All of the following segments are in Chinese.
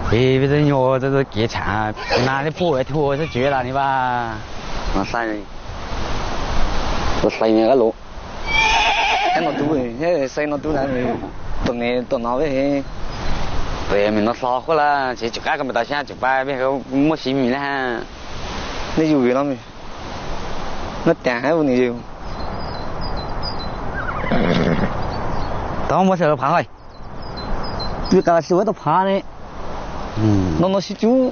别人哟，这是给钱，哪里破坏土是绝了你吧？ 那3人，我3年个路，还能多嘞，现在谁能多呢？到哪位？对，没那少货了，这就干个没到现在就摆，别个没新米了。你有了没？那店还有你有？ 当我是怕来， 就刚是我都怕呢。弄些猪。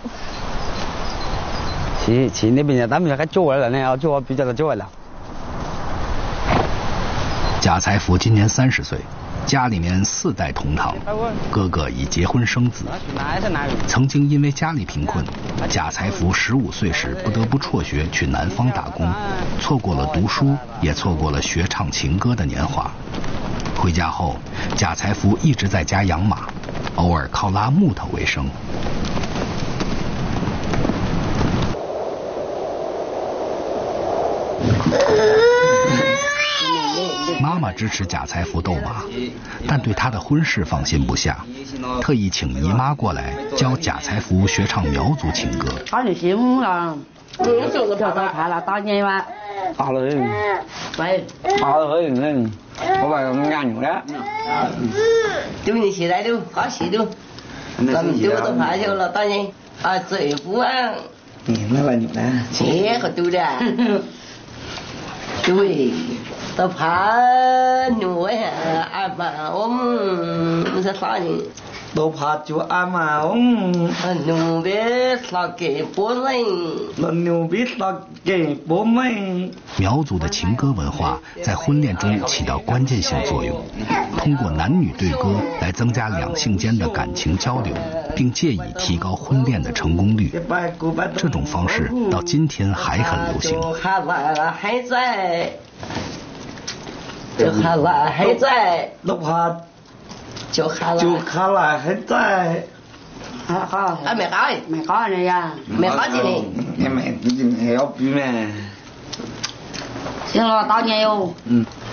去那边他们还救完了呢，要救比较的救完了。 贾财福今年30岁，家里面4代同堂，哥哥已结婚生子。曾经因为家里贫困，贾财福15岁时不得不辍学去南方打工，错过了读书，也错过了学唱情歌的年华。回家后，贾财福一直在家养马，偶尔靠拉木头为生。妈妈支持贾财福斗马，但对他的婚事放心不下，特意请姨妈过来教贾财福学唱苗族情歌。 他就羡慕了，这个票都看了当年吧。 大了很， 对， 大了很，我把我眼牛了。 丢你现在丢，好戏丢，咱们丢都怕就了当年啊最不安。 那把牛呢？ 这个丢的，对。都怕牛呀，俺爸我们是啥人？ 都怕就俺妈牛逼杀给波人， 牛逼杀给波人。 苗族的情歌文化在婚恋中起到关键性作用，通过男女对歌来增加两性间的感情交流，并借以提高婚恋的成功率。这种方式到今天还很流行。 还在。就看来还在， 都怕， 就看来还在， 好，还没好，没好呢呀，没好的呢， 也没要比咩？ 行了，当年有。